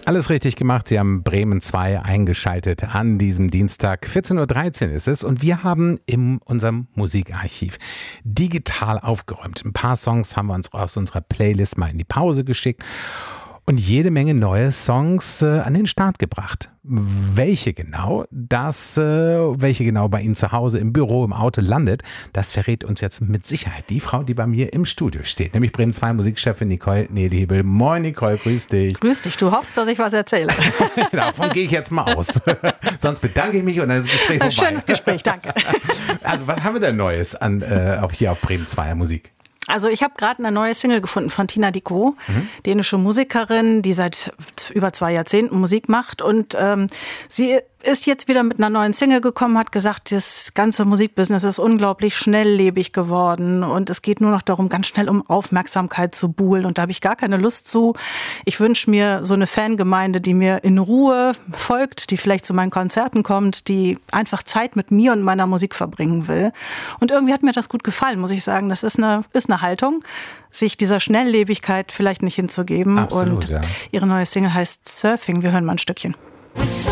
Alles richtig gemacht. Sie haben Bremen 2 eingeschaltet an diesem Dienstag. 14.13 Uhr ist es und wir haben in unserem Musikarchiv digital aufgeräumt. Ein paar Songs haben wir uns aus unserer Playlist mal in die Pause geschickt und jede Menge neue Songs an den Start gebracht. Welche genau bei Ihnen zu Hause, im Büro, im Auto landet, das verrät uns jetzt mit Sicherheit die Frau, die bei mir im Studio steht, nämlich Bremen 2 Musikchefin Nicole Nedehebel. Moin Nicole, grüß dich. Grüß dich, du hoffst, dass ich was erzähle. Davon gehe ich jetzt mal aus. Sonst bedanke ich mich und dann ist das Gespräch vorbei. Schönes Gespräch, danke. Also was haben wir denn Neues hier auf Bremen 2 Musik? Also ich habe gerade eine neue Single gefunden von Tina Dickow, dänische Musikerin, die seit über 2 Jahrzehnten Musik macht. Und sie ist jetzt wieder mit einer neuen Single gekommen, hat gesagt, das ganze Musikbusiness ist unglaublich schnelllebig geworden und es geht nur noch darum, ganz schnell um Aufmerksamkeit zu buhlen. Und da habe ich gar keine Lust zu. Ich wünsche mir so eine Fangemeinde, die mir in Ruhe folgt, die vielleicht zu meinen Konzerten kommt, die einfach Zeit mit mir und meiner Musik verbringen will. Und irgendwie hat mir das gut gefallen, muss ich sagen. Das ist eine Haltung, sich dieser Schnelllebigkeit vielleicht nicht hinzugeben. Absolut, und ihre neue Single heißt Surfing. Wir hören mal ein Stückchen.